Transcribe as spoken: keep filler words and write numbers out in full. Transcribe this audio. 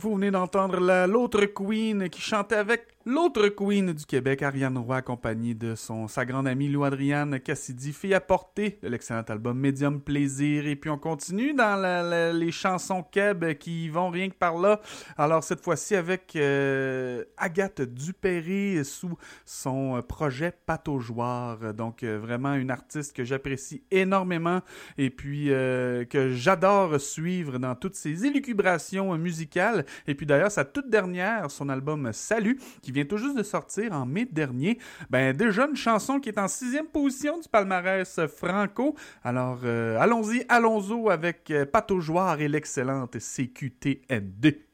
Vous venez d'entendre la, l'autre Queen qui chantait avec l'autre Queen du Québec, Ariane Roy, accompagnée de son, sa grande amie Lou-Adrienne Cassidy, fille à porter de l'excellent album Médium Plaisir. Et puis on continue dans la, la, les chansons Québec qui vont rien que par là. Alors cette fois-ci avec euh, Agathe Dupéré sous son projet Pataugeoire. Donc euh, vraiment une artiste que j'apprécie énormément et puis euh, que j'adore suivre dans toutes ses élucubrations musicales. Et puis d'ailleurs, sa toute dernière, son album Salut, qui vient tout juste de sortir en mai dernier, ben déjà une chanson qui est en sixième position du palmarès franco. Alors, euh, allons-y, allons-y avec euh, Pataugeoire et l'excellente C Q T N D.